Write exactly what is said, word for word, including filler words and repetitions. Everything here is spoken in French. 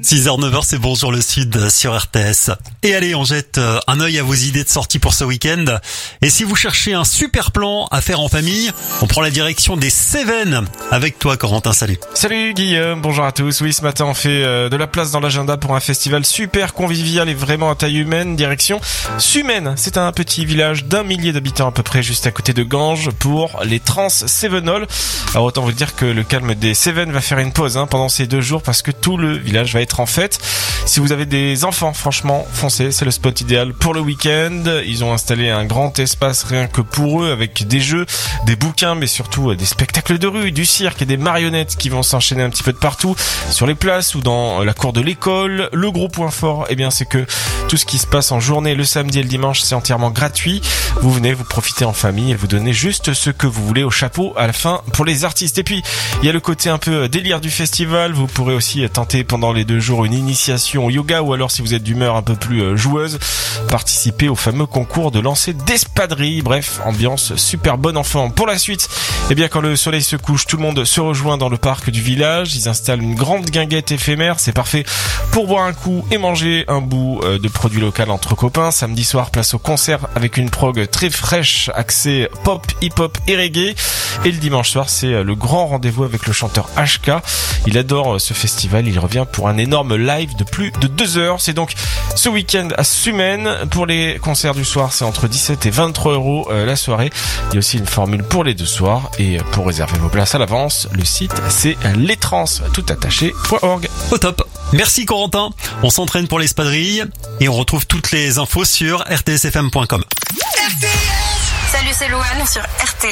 six heures neuf heures, c'est Bonjour le Sud sur R T S. Et allez, on jette un œil à vos idées de sortie pour ce week-end. Et si vous cherchez un super plan à faire en famille, on prend la direction des Cévennes. Avec toi, Corentin, salut. Salut Guillaume, bonjour à tous. Oui, ce matin, on fait euh, de la place dans l'agenda pour un festival super convivial et vraiment à taille humaine. Direction Sumène. C'est un petit village d'un millier d'habitants à peu près, juste à côté de Ganges, pour les Trans Cévenols. Alors autant vous dire que le calme des Cévennes va faire une pause hein, pendant ces deux jours parce que tout le village va être en fête. Si vous avez des enfants, franchement, foncez, c'est le spot idéal pour le week-end. Ils ont installé un grand espace rien que pour eux avec des jeux, des bouquins, mais surtout des spectacles de rue, du cirque et des marionnettes qui vont s'enchaîner un petit peu de partout sur les places ou dans la cour de l'école. Le gros point fort, eh bien, c'est que tout ce qui se passe en journée, le samedi et le dimanche, c'est entièrement gratuit. Vous venez, vous profitez en famille et vous donnez juste ce que vous voulez au chapeau à la fin pour les artistes. Et puis, il y a le côté un peu délire du festival. Vous pourrez aussi tenter pendant les deux jours une initiation au yoga ou alors si vous êtes d'humeur un peu plus joueuse, participer au fameux concours de lancer d'espadrilles. Bref, ambiance super bonne enfant. Pour la suite, eh bien, quand le soleil se couche, tout le monde se rejoint dans le parc du village. Ils installent une grande guinguette éphémère. C'est parfait pour boire un coup et manger un bout de produits locaux entre copains. Samedi soir, place au concert avec une prog très fraîche, axée pop, hip-hop et reggae. Et le dimanche soir, c'est le grand rendez-vous avec le chanteur H K. Il adore ce festival. Il revient pour un énorme live de plus de deux heures. C'est donc ce week-end à Sumène. Pour les concerts du soir, c'est entre dix-sept et vingt-trois euros la soirée. Il y a aussi une formule pour les deux soirs. Et pour réserver vos places à l'avance, le site, c'est lestrans tout attaché point org. Au top. Merci Corentin. On s'entraîne pour l'espadrille et on retrouve toutes les infos sur r t s f m point com. Salut, c'est Louane sur R T S.